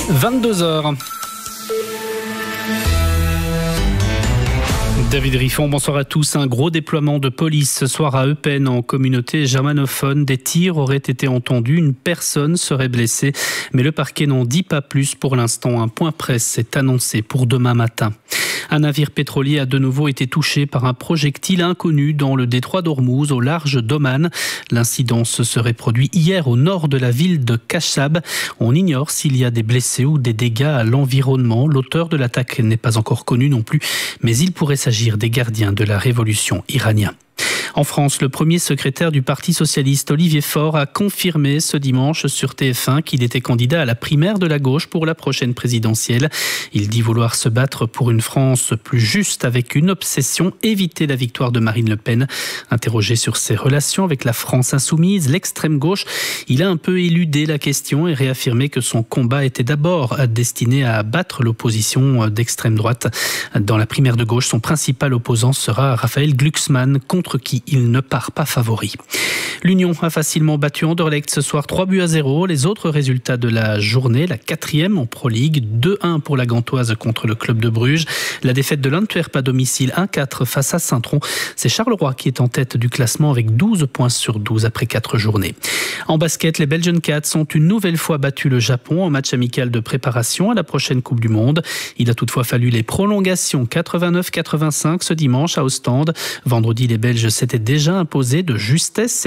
22h. David Riffon, bonsoir à tous. Un gros déploiement de police ce soir à Eupen en communauté germanophone. Des tirs auraient été entendus, une personne serait blessée, mais le parquet n'en dit pas plus pour l'instant. Un point presse est annoncé pour demain matin. Un navire pétrolier a de nouveau été touché par un projectile inconnu dans le détroit d'Ormuz, au large d'Oman. L'incident se serait produit hier au nord de la ville de Kashab. On ignore s'il y a des blessés ou des dégâts à l'environnement. L'auteur de l'attaque n'est pas encore connu non plus, mais il pourrait s'agir des gardiens de la révolution iranienne. En France, le premier secrétaire du Parti socialiste, Olivier Faure, a confirmé ce dimanche sur TF1 qu'il était candidat à la primaire de la gauche pour la prochaine présidentielle. Il dit vouloir se battre pour une France plus juste avec une obsession, éviter la victoire de Marine Le Pen. Interrogé sur ses relations avec la France insoumise, l'extrême gauche, il a un peu éludé la question et réaffirmé que son combat était d'abord destiné à battre l'opposition d'extrême droite. Dans la primaire de gauche, son principal opposant sera Raphaël Glucksmann, contre qui il ne part pas favori. L'Union a facilement battu Anderlecht ce soir 3-0. Les autres résultats de la journée, la 4e en Pro League, 2-1 pour la Gantoise contre le club de Bruges. La défaite de l'Antwerp à domicile 1-4 face à Saint-Tron. C'est Charleroi qui est en tête du classement avec 12 points sur 12 après 4 journées. En basket, les Belgian Cats ont une nouvelle fois battu le Japon en match amical de préparation à la prochaine Coupe du Monde. Il a toutefois fallu les prolongations 89-85 ce dimanche à Ostende. Vendredi, les Belges s'étaient déjà imposés de justesse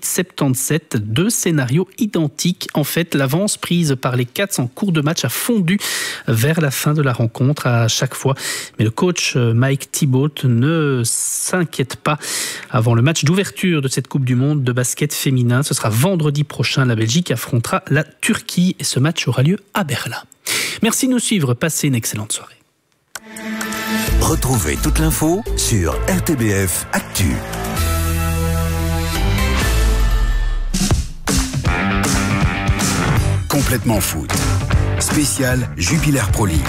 78-77. Deux scénarios identiques. En fait, l'avance prise par les Cats en cours de match a fondu vers la fin de la rencontre à chaque fois. Mais le coach Mike Thibault ne s'inquiète pas. Avant le match d'ouverture de cette Coupe du Monde de basket féminin, ce sera vendredi prochain. La Belgique affrontera la Turquie et ce match aura lieu à Berlin. Merci de nous suivre. Passez une excellente soirée. Retrouvez toute l'info sur RTBF Actu. Complètement foot. Spécial Jupiler Pro League.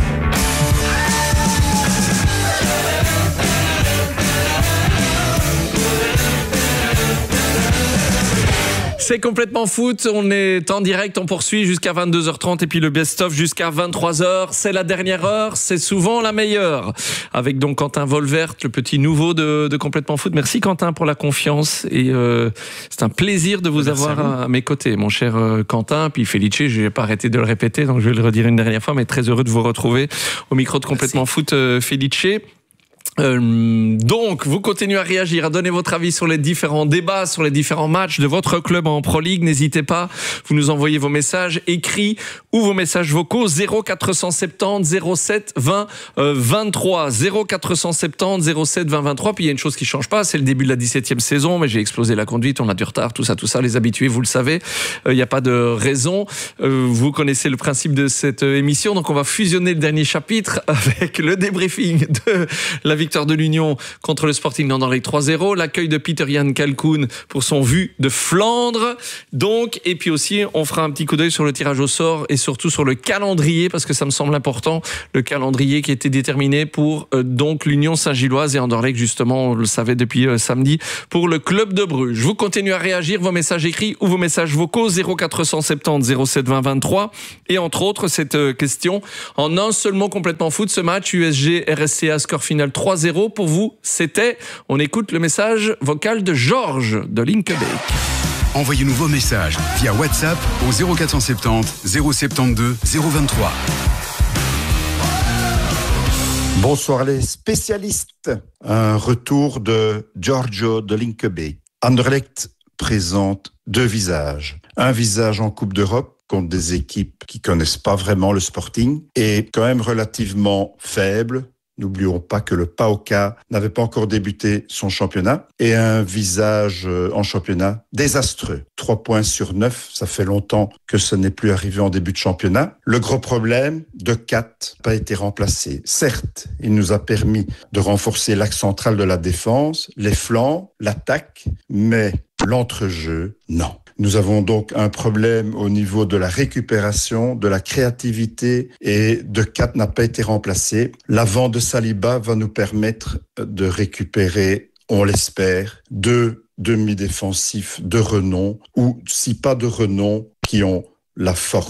C'est complètement foot, on est en direct, on poursuit jusqu'à 22h30 et puis le best-of jusqu'à 23h. C'est la dernière heure, c'est souvent la meilleure. Avec donc Quentin Volvert, le petit nouveau de Complètement foot. Merci Quentin pour la confiance et c'est un plaisir de vous avoir à mes côtés, mon cher Quentin. Puis Felice, je n'ai pas arrêté de le répéter, donc je vais le redire une dernière fois, mais très heureux de vous retrouver au micro de Complètement foot, Felice. Donc, vous continuez à réagir, à donner votre avis sur les différents débats, sur les différents matchs de votre club en Pro League. N'hésitez pas, vous nous envoyez vos messages écrits ou vos messages vocaux 0470 07 20 23 0470 07 20 23. Puis il y a une chose qui change pas, c'est le début de la 17e saison, mais j'ai explosé la conduite, on a du retard, tout ça, les habitués, vous le savez, il n'y a pas de raison. Vous connaissez le principe de cette émission, donc on va fusionner le dernier chapitre avec le débriefing de la victoire de l'Union contre le Sporting d'Anderlecht 3-0, l'accueil de Pieter-Jan Kalkoen pour son vu de Flandre, donc, et puis aussi on fera un petit coup d'œil sur le tirage au sort et surtout sur le calendrier, parce que ça me semble important, le calendrier qui était déterminé pour donc l'Union Saint-Gilloise et Anderlecht, justement, on le savait depuis samedi, pour le club de Bruges. Vous continuez à réagir, vos messages écrits ou vos messages vocaux 0470 07 20 23, et entre autres cette question, en un seul mot complètement foot, ce match USG RSCA score final 3-0 pour vous, c'était, on écoute le message vocal de Georges de Linkebeek. Envoyez-nous vos messages via WhatsApp au 0470 072 023. Bonsoir les spécialistes. Un retour de Giorgio de Linkebeek. Anderlecht présente deux visages. Un visage en Coupe d'Europe contre des équipes qui connaissent pas vraiment le Sporting et quand même relativement faible. N'oublions pas que le PAOK n'avait pas encore débuté son championnat et un visage en championnat désastreux. 3 points sur 9, ça fait longtemps que ce n'est plus arrivé en début de championnat. Le gros problème, De Cat n'a pas été remplacé. Certes, il nous a permis de renforcer l'axe central de la défense, les flancs, l'attaque, mais l'entrejeu, non. Nous avons donc un problème au niveau de la récupération, de la créativité et De Cat n'a pas été remplacé. L'avant de Saliba va nous permettre de récupérer, on l'espère, 2 demi-défensifs de renom ou si pas de renom qui ont la force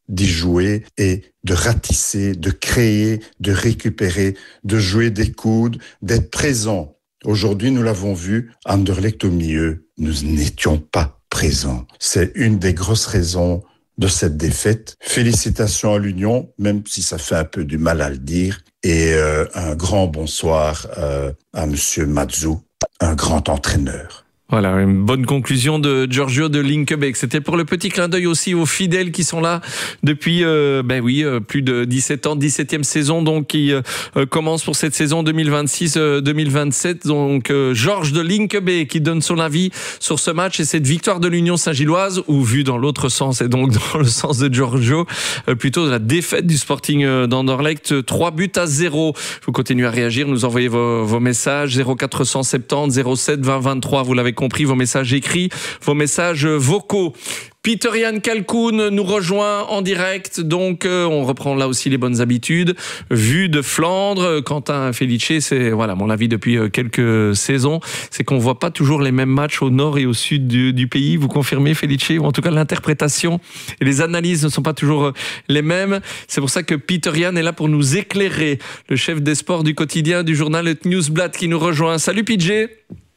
d'y jouer et de ratisser, de créer, de récupérer, de jouer des coudes, d'être présent. Aujourd'hui, nous l'avons vu, Anderlecht au milieu, nous n'étions pas présents. C'est une des grosses raisons de cette défaite. Félicitations à l'Union, même si ça fait un peu du mal à le dire. Et un grand bonsoir à Monsieur Mazou, un grand entraîneur. Voilà, une bonne conclusion de Giorgio de Linkebeek. C'était pour le petit clin d'œil aussi aux fidèles qui sont là depuis plus de 17 ans, 17e saison donc qui commence pour cette saison 2026-2027. Donc Georges de Linkebeek qui donne son avis sur ce match et cette victoire de l'Union Saint-Gilloise, ou vu dans l'autre sens et donc dans le sens de Giorgio, plutôt de la défaite du Sporting d'Anderlecht, 3-0. Vous continuez à réagir, nous envoyez vos messages 0470 07 20 23. Vous l'avez compris, vos messages écrits, vos messages vocaux. Peter-Jan Kalkoun nous rejoint en direct, donc on reprend là aussi les bonnes habitudes. Vue de Flandre, Quentin Felice, c'est voilà mon avis depuis quelques saisons, c'est qu'on voit pas toujours les mêmes matchs au nord et au sud du pays. Vous confirmez, Felice, ou en tout cas l'interprétation et les analyses ne sont pas toujours les mêmes. C'est pour ça que Peter-Jan est là pour nous éclairer, le chef des sports du quotidien du journal Het Nieuwsblad qui nous rejoint. Salut PJ.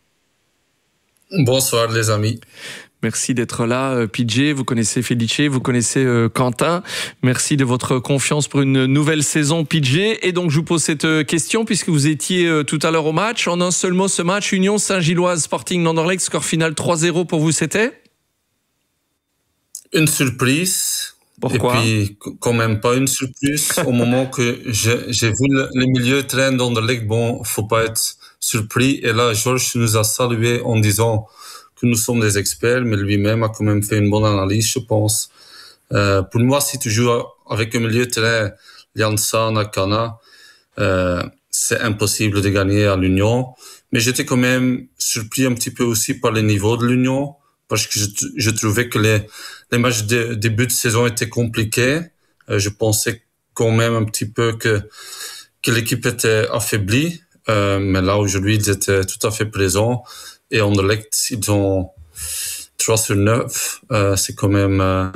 Bonsoir les amis. Merci d'être là, PJ. Vous connaissez Felice, vous connaissez Quentin. Merci de votre confiance pour une nouvelle saison, PJ. Et donc, je vous pose cette question, puisque vous étiez tout à l'heure au match. En un seul mot, ce match, Union Saint-Gilloise Sporting d'Anderlecht, score final 3-0 pour vous, c'était ? Une surprise. Pourquoi ? Et puis, quand même pas une surprise. Au moment que j'ai vu le milieu terrain d'Anderlecht, bon, faut pas être surpris. Et là, Georges nous a salué en disant que nous sommes des experts, mais lui-même a quand même fait une bonne analyse, je pense. Pour moi, si tu joues avec un milieu de terrain, Janssen, Akana, c'est impossible de gagner à l'Union. Mais j'étais quand même surpris un petit peu aussi par le niveau de l'Union, parce que je trouvais que les matchs de début de saison étaient compliqués. Je pensais quand même un petit peu que l'équipe était affaiblie. Mais là, aujourd'hui, ils étaient tout à fait présents. Et Anderlecht, ils ont 3/9. C'est quand même...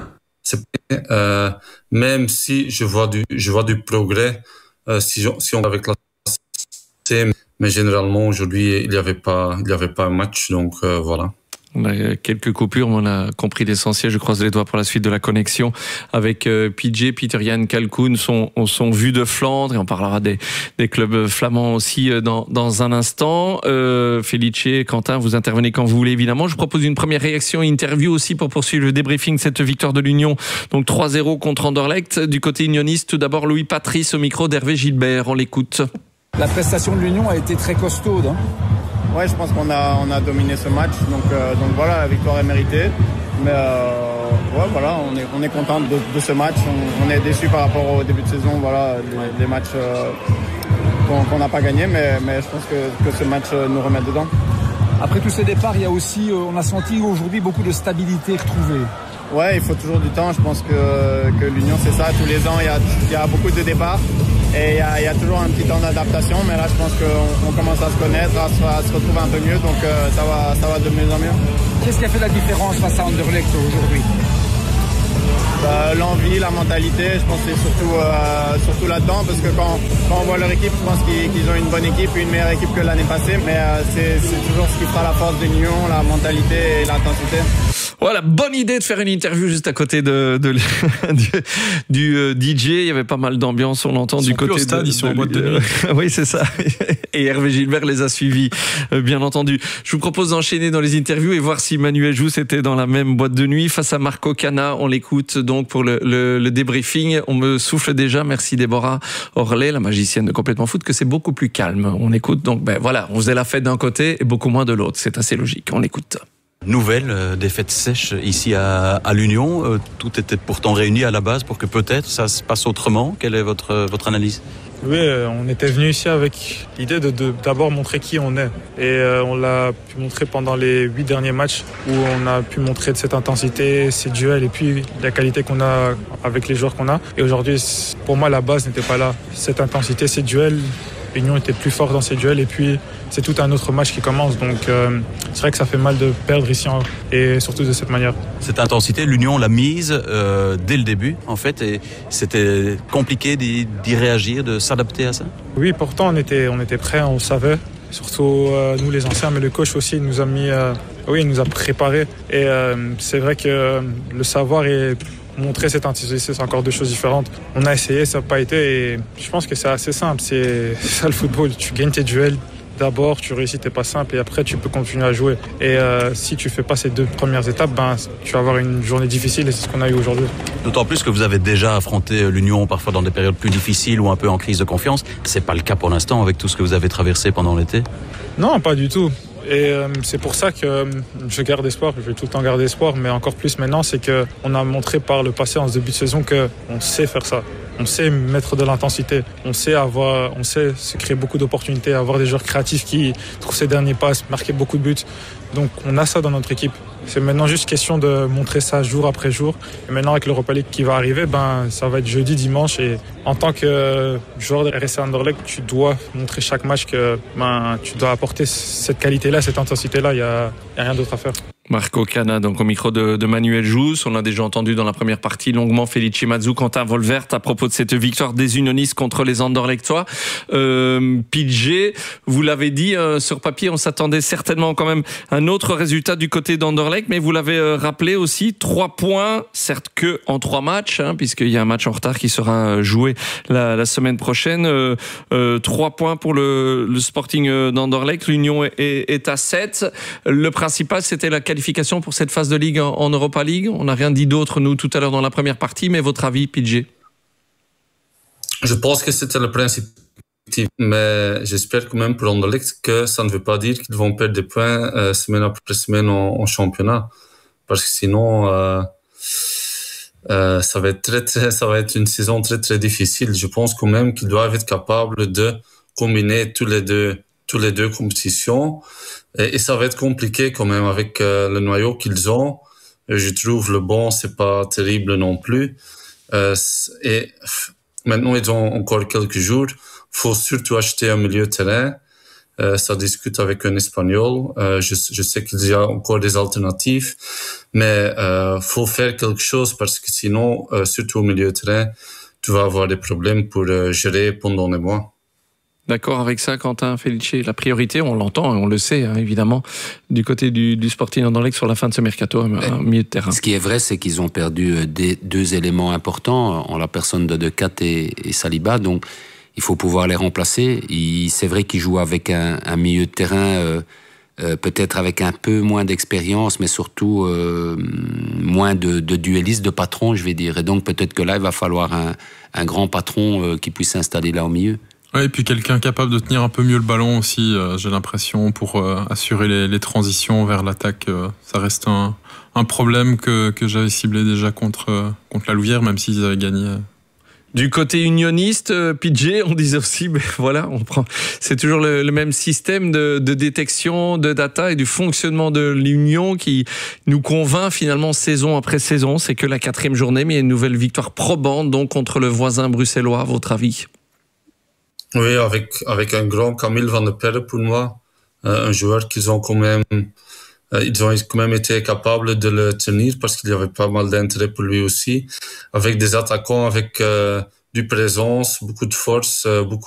même si je vois du progrès, si on avec la CM, mais généralement, aujourd'hui, il n'y avait pas un match. Donc, voilà. On a quelques coupures, mais on a compris l'essentiel. Je croise les doigts pour la suite de la connexion avec PJ, Peter-Jan Kalkoun, son vue de Flandre, et on parlera des clubs flamands aussi dans un instant. Felice, Quentin, vous intervenez quand vous voulez, évidemment. Je vous propose une première réaction, interview aussi pour poursuivre le débriefing de cette victoire de l'Union. Donc 3-0 contre Anderlecht. Du côté unioniste, tout d'abord Louis Patrice au micro d'Hervé Gilbert. On l'écoute. La prestation de l'Union a été très costaude. Ouais, je pense qu'on a dominé ce match, donc voilà, la victoire est méritée. Mais ouais, voilà, on est content de ce match. On est déçus par rapport au début de saison, voilà, les matchs qu'on n'a pas gagnés, mais je pense que ce match nous remet dedans. Après tous ces départs, il y a aussi, on a senti aujourd'hui beaucoup de stabilité retrouvée. Ouais, il faut toujours du temps. Je pense que l'Union, c'est ça. Tous les ans, il y a beaucoup de départs. Et il y a toujours un petit temps d'adaptation, mais là je pense qu'on commence à se connaître, à se retrouver un peu mieux, donc ça va de mieux en mieux. Qu'est-ce qui a fait la différence face à Anderlecht aujourd'hui ? L'envie, la mentalité, je pense que c'est surtout là-dedans, parce que quand on voit leur équipe, je pense qu'ils ont une bonne équipe, une meilleure équipe que l'année passée, mais c'est toujours ce qui fera la force de l'Union, la mentalité et l'intensité. Voilà, bonne idée de faire une interview juste à côté du DJ. Il y avait pas mal d'ambiance, on l'entend du côté au stade, ils sont en boîte de nuit. Oui, c'est ça. Et Hervé Gilbert les a suivis, bien entendu. Je vous propose d'enchaîner dans les interviews et voir si Manuel Jousse était dans la même boîte de nuit face à Marco Cana. On l'écoute donc pour le débriefing. On me souffle déjà, merci Déborah Orlet, la magicienne de Complètement Foot, que c'est beaucoup plus calme. On écoute donc, voilà, on faisait la fête d'un côté et beaucoup moins de l'autre. C'est assez logique. On l'écoute. Nouvelle défaite sèche ici à l'Union. Tout était pourtant réuni à la base pour que peut-être ça se passe autrement. Quelle est votre analyse ? Oui, on était venu ici avec l'idée de d'abord montrer qui on est. Et on l'a pu montrer pendant les 8 derniers matchs où on a pu montrer de cette intensité, ces duels et puis la qualité qu'on a avec les joueurs qu'on a. Et aujourd'hui, pour moi, la base n'était pas là. Cette intensité, ces duels, Union était plus fort dans ses duels et puis c'est tout un autre match qui commence. Donc c'est vrai que ça fait mal de perdre ici et surtout de cette manière. Cette intensité, l'Union l'a mise dès le début en fait et c'était compliqué d'y réagir, de s'adapter à ça. Oui, pourtant on était prêts, on le savait. Surtout nous les anciens, mais le coach aussi il nous a mis, il nous a préparés. Et c'est vrai que le savoir et montrer cette intensité, c'est encore deux choses différentes. On a essayé, ça n'a pas été. Et je pense que c'est assez simple. C'est ça le football. Tu gagnes tes duels. D'abord, tu réussis tes pas simples et après, tu peux continuer à jouer. Et si tu fais pas ces deux premières étapes, tu vas avoir une journée difficile et c'est ce qu'on a eu aujourd'hui. D'autant plus que vous avez déjà affronté l'Union parfois dans des périodes plus difficiles ou un peu en crise de confiance. C'est pas le cas pour l'instant avec tout ce que vous avez traversé pendant l'été. Non, pas du tout. Et c'est pour ça que je garde espoir, je vais tout le temps garder espoir, mais encore plus maintenant, c'est qu'on a montré par le passé en ce début de saison qu'on sait faire ça. On sait mettre de l'intensité, on sait se créer beaucoup d'opportunités, avoir des joueurs créatifs qui trouvent ses derniers passes, marquer beaucoup de buts. Donc on a ça dans notre équipe. C'est maintenant juste question de montrer ça jour après jour. Et maintenant avec l'Europa League qui va arriver, ça va être jeudi, dimanche. Et en tant que joueur de RSC Anderlecht, tu dois montrer chaque match que tu dois apporter cette qualité-là, cette intensité-là. Il y a rien d'autre à faire. Marco Cana, donc au micro de Manuel Jousse. On a déjà entendu dans la première partie longuement Felice Mazou, Quentin Wolvert à propos de cette victoire des Unionistes contre les Anderlechtois. PJ, vous l'avez dit, sur papier, on s'attendait certainement quand même à un autre résultat du côté d'Anderlecht, mais vous l'avez rappelé aussi, 3 points, certes que en 3 matchs, puisqu'il y a un match en retard qui sera joué la semaine prochaine. 3 points pour le Sporting d'Anderlecht. L'Union est à 7. Le principal, c'était la qualification pour cette phase de Ligue en Europa League. On n'a rien dit d'autre, nous, tout à l'heure dans la première partie, mais votre avis, PJ? Je pense que c'était le principe, mais j'espère quand même pour Anderlecht que ça ne veut pas dire qu'ils vont perdre des points semaine après semaine en championnat, parce que sinon ça va être une saison très très difficile. Je pense quand même qu'ils doivent être capables de combiner tous les deux compétitions. Et ça va être compliqué quand même avec le noyau qu'ils ont. Je trouve le banc, c'est pas terrible non plus. Et maintenant, ils ont encore quelques jours. Faut surtout acheter un milieu de terrain. Ça discute avec un Espagnol. Je sais qu'il y a encore des alternatives, mais faut faire quelque chose parce que sinon, surtout au milieu de terrain, tu vas avoir des problèmes pour gérer pendant des mois. D'accord avec ça, Quentin Felice? La priorité, on l'entend et on le sait, évidemment, du côté du Sporting Anderlecht sur la fin de ce mercato, un milieu de terrain. Ce qui est vrai, c'est qu'ils ont perdu deux éléments importants, en la personne de Decat et Saliba, donc il faut pouvoir les remplacer. C'est vrai qu'ils jouent avec un milieu de terrain peut-être avec un peu moins d'expérience, mais surtout moins de duellistes, de patrons, je vais dire. Et donc peut-être que là, il va falloir un grand patron qui puisse s'installer là au milieu. Ouais, et puis quelqu'un capable de tenir un peu mieux le ballon aussi, j'ai l'impression, pour assurer les transitions vers l'attaque. Ça reste un problème que j'avais ciblé déjà contre la Louvière, même s'ils avaient gagné. Du côté unioniste, PJ, on disait aussi, mais voilà, c'est toujours le même système de détection, de data et du fonctionnement de l'Union qui nous convainc finalement saison après saison. C'est que la 4e journée, mais il y a une nouvelle victoire probante donc contre le voisin bruxellois, à votre avis? Oui, avec un grand Camille Van der Perre pour moi, un joueur qu'ils ont quand même, ils ont quand même été capables de le tenir parce qu'il y avait pas mal d'intérêt pour lui aussi, avec des attaquants avec du présence, beaucoup de force, beaucoup